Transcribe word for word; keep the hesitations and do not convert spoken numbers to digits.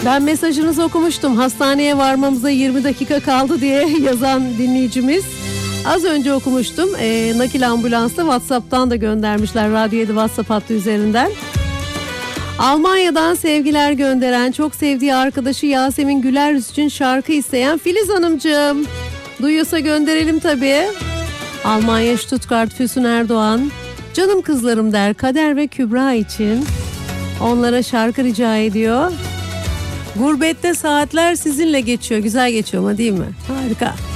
Ben mesajınızı okumuştum. Hastaneye varmamıza yirmi dakika kaldı diye yazan dinleyicimiz. Az önce okumuştum. E, nakil ambulansla WhatsApp'tan da göndermişler. Radyo yedi WhatsApp hattı üzerinden. Almanya'dan sevgiler gönderen, çok sevdiği arkadaşı Yasemin Gülerüz için şarkı isteyen Filiz Hanımcığım. Duyuyorsa gönderelim tabii. Almanya Stuttgart Füsun Erdoğan. Canım kızlarım der Kader ve Kübra için. Onlara şarkı rica ediyor. Gurbette saatler sizinle geçiyor. Güzel geçiyor ama değil mi? Harika.